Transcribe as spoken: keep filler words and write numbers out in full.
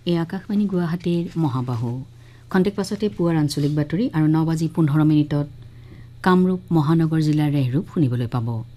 এই আকাশবাণী গুৱাহাটীৰ মহাবাহু খন্তেক পাছতে পুৱাৰ আঞ্চলিক বাতৰি আৰু ন বাজি পোন্ধৰ মিনিটত কামৰূপ মহানগৰ জিলাৰ ৰেহৰূপ শুনিবলৈ পাব।